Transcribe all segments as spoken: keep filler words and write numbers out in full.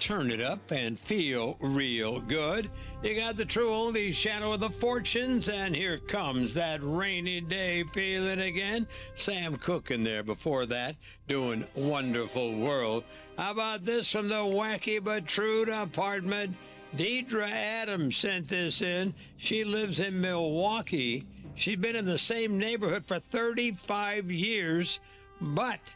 turn it up and feel real good. You got the True Oldies Shadow of the Fortunes, and here comes that rainy day feeling again. Sam Cooke in there before that, doing Wonderful World. How about this from the Wacky But True Department? Deidre Adams sent this in. She lives in Milwaukee. She's been in the same neighborhood for thirty-five years, but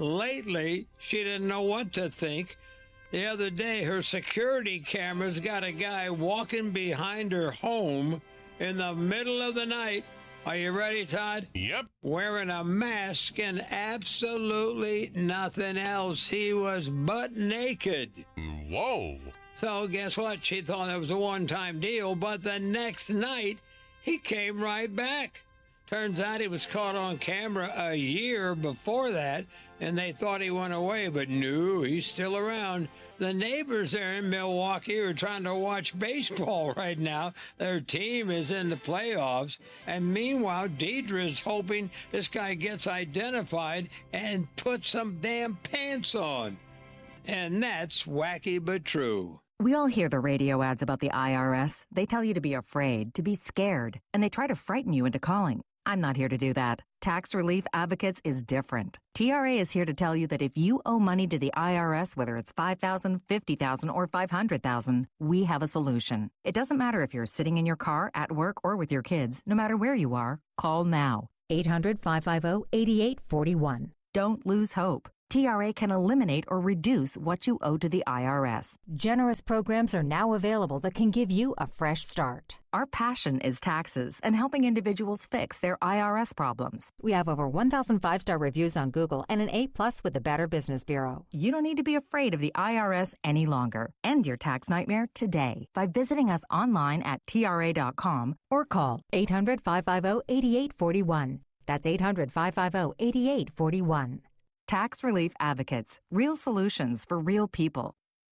lately she didn't know what to think. The other day, her security cameras got a guy walking behind her home in the middle of the night. Are you ready, Todd? Yep. Wearing a mask and absolutely nothing else. He was butt naked. Whoa. So guess what? She thought that was a one-time deal, but the next night, he came right back. Turns out he was caught on camera a year before that, and they thought he went away, but no, he's still around. The neighbors there in Milwaukee are trying to watch baseball right now. Their team is in the playoffs, and meanwhile, Deidre is hoping this guy gets identified and puts some damn pants on. And that's Wacky But True. We all hear the radio ads about the I R S. They tell you to be afraid, to be scared, and they try to frighten you into calling. I'm not here to do that. Tax Relief Advocates is different. T R A is here to tell you that if you owe money to the I R S, whether it's five thousand dollars, fifty thousand dollars, or five hundred thousand dollars, we have a solution. It doesn't matter if you're sitting in your car, at work, or with your kids. No matter where you are, call now. eight hundred, five five zero, eight eight four one. Don't lose hope. T R A can eliminate or reduce what you owe to the I R S. Generous programs are now available that can give you a fresh start. Our passion is taxes and helping individuals fix their I R S problems. We have over one thousand five-star reviews on Google and an A plus with the Better Business Bureau. You don't need to be afraid of the I R S any longer. End your tax nightmare today by visiting us online at T R A dot com or call eight hundred, five five zero, eight eight four one. That's eight hundred, five five zero, eight eight four one. Tax Relief Advocates. Real solutions for real people.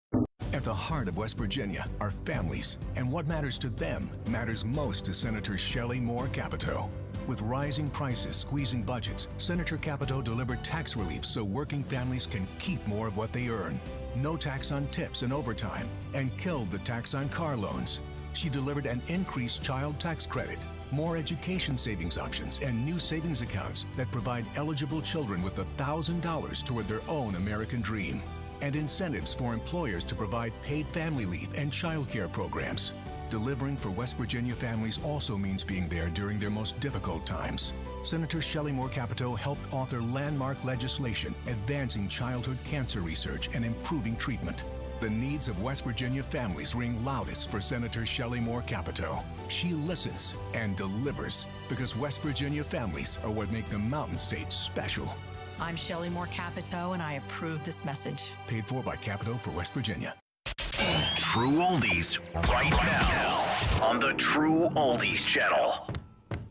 At the heart of West Virginia are families, and what matters to them matters most to Senator Shelley Moore Capito. With rising prices squeezing budgets, Senator Capito delivered tax relief so working families can keep more of what they earn. No tax on tips and overtime, and killed the tax on car loans. She delivered an increased child tax credit, more education savings options, and new savings accounts that provide eligible children with one thousand dollars toward their own American dream, and incentives for employers to provide paid family leave and child care programs. Delivering for West Virginia families also means being there during their most difficult times. Senator Shelley Moore Capito helped author landmark legislation advancing childhood cancer research and improving treatment. The needs of West Virginia families ring loudest for Senator Shelley Moore Capito. She listens and delivers because West Virginia families are what make the Mountain State special. I'm Shelley Moore Capito, and I approve this message. Paid for by Capito for West Virginia. True Oldies right now on the True Oldies Channel.